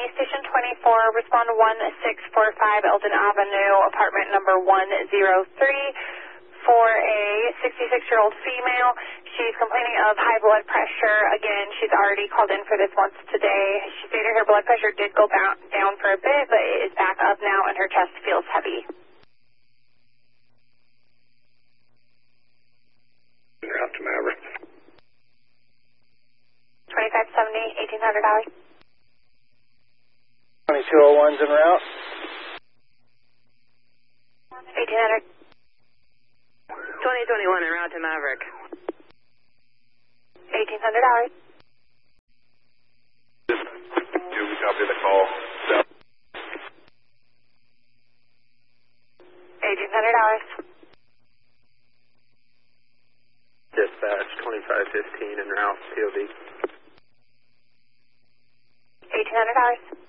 Station 24, respond to 1645 Eldon Avenue, apartment number 103 for a 66-year-old female. She's complaining of high blood pressure. Again, she's already called in for this once today. She stated her blood pressure did go down for a bit, but it is back up now and her chest feels heavy. Route to Maverick. 2570, $1,800. 2201's en route. 1800. 2021 en route to Maverick. $1,800. Do we copy the call? $1,800. Dispatch 2515 en route, POV. $1,800.